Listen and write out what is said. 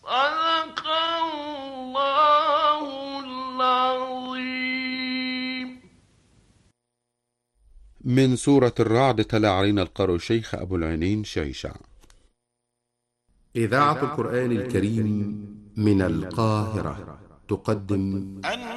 صدق الله العظيم. من سورة الرعد تلا علينا القارئ الشيخ أبو العينين شيشع. إذاعة القرآن الكريم من القاهرة تقدم